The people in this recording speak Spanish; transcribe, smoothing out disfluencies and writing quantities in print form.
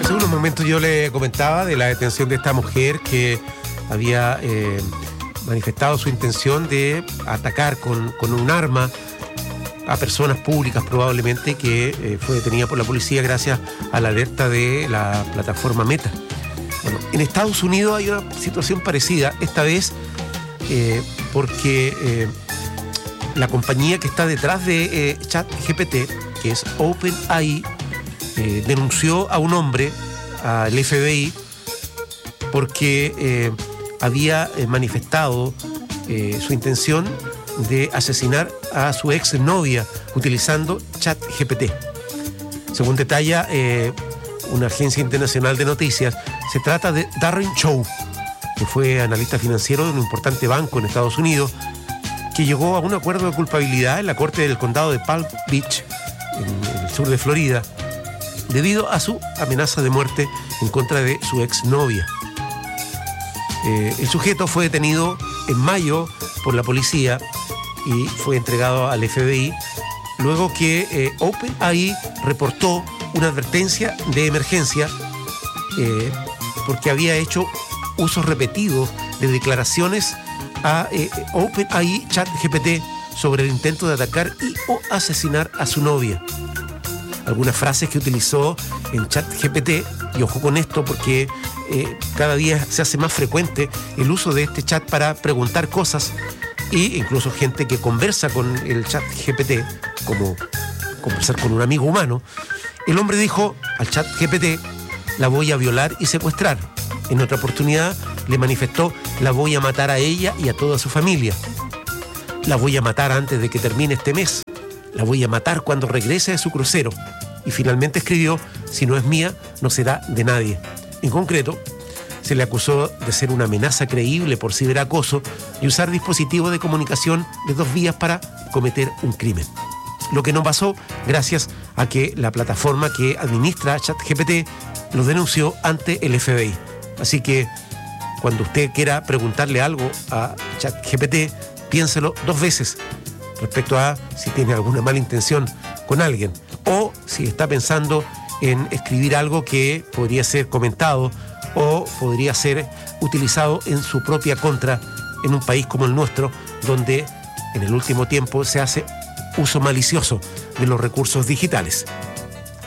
Hace unos momentos yo le comentaba de la detención de esta mujer que había manifestado su intención de atacar con un arma a personas públicas probablemente, que fue detenida por la policía gracias a la alerta de la plataforma Meta. Bueno, en Estados Unidos hay una situación parecida, esta vez porque la compañía que está detrás de ChatGPT, que es OpenAI, denunció a un hombre, al FBI, porque había manifestado su intención de asesinar a su exnovia utilizando ChatGPT. Según detalla una agencia internacional de noticias, se trata de Darren Chow, que fue analista financiero de un importante banco en Estados Unidos, que llegó a un acuerdo de culpabilidad en la corte del condado de Palm Beach, en el sur de Florida, debido a su amenaza de muerte en contra de su exnovia. El sujeto fue detenido en mayo por la policía y fue entregado al FBI luego que OpenAI reportó una advertencia de emergencia porque había hecho usos repetidos de declaraciones a OpenAI ChatGPT sobre el intento de atacar y o asesinar a su novia. Algunas frases que utilizó en ChatGPT, y ojo con esto porque cada día se hace más frecuente el uso de este chat para preguntar cosas, e incluso gente que conversa con el ChatGPT, como conversar con un amigo humano. El hombre dijo al ChatGPT: la voy a violar y secuestrar. En otra oportunidad le manifestó: la voy a matar a ella y a toda su familia. La voy a matar antes de que termine este mes. La voy a matar cuando regrese de su crucero. Y finalmente escribió: si no es mía, no será de nadie. En concreto, se le acusó de ser una amenaza creíble por ciberacoso y usar dispositivos de comunicación de 2 vías para cometer un crimen. Lo que no pasó gracias a que la plataforma que administra ChatGPT lo denunció ante el FBI. Así que cuando usted quiera preguntarle algo a ChatGPT, piénselo 2 veces respecto a si tiene alguna mala intención con alguien o si está pensando en escribir algo que podría ser comentado o podría ser utilizado en su propia contra en un país como el nuestro, donde en el último tiempo se hace uso malicioso de los recursos digitales.